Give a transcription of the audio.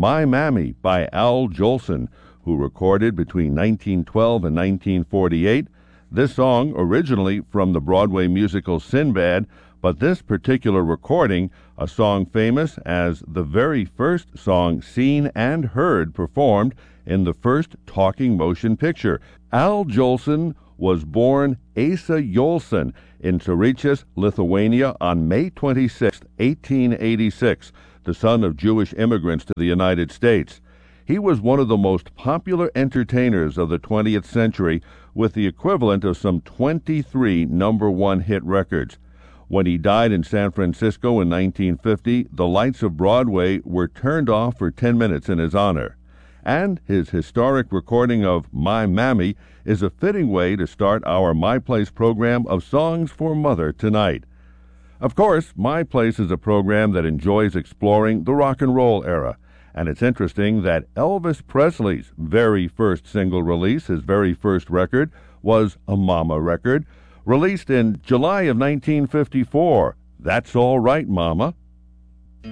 My Mammy by Al Jolson, who recorded between 1912 and 1948. This song originally from the Broadway musical Sinbad, but this particular recording, a song famous as the very first song seen and heard performed in the first talking motion picture. Al Jolson was born Asa Jolson in Sarichas, Lithuania on May 26, 1886, the son of Jewish immigrants to the United States. He was one of the most popular entertainers of the 20th century, with the equivalent of some 23 number-one hit records. When he died in San Francisco in 1950, the lights of Broadway were turned off for 10 minutes in his honor. And his historic recording of My Mammy is a fitting way to start our My Place program of songs for Mother tonight. Of course, My Place is a program that enjoys exploring the rock and roll era, and it's interesting that Elvis Presley's very first single release, his very first record, was a Mama record, released in July of 1954. That's All Right, Mama.